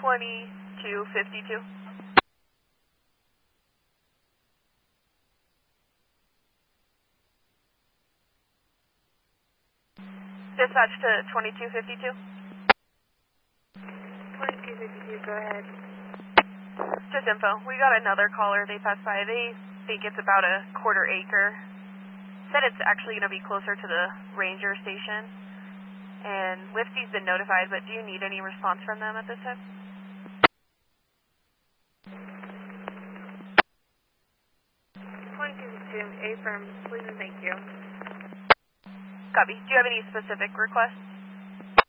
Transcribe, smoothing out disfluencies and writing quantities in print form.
2252. Dispatch to 2252. 2252, go ahead. Just info. We got another caller. They passed by. They think it's about a quarter acre. Said it's actually going to be closer to the ranger station. And Lifty's been notified, but do you need any response from them at this time? Affirm, please and thank you. Copy. Do you have any specific requests?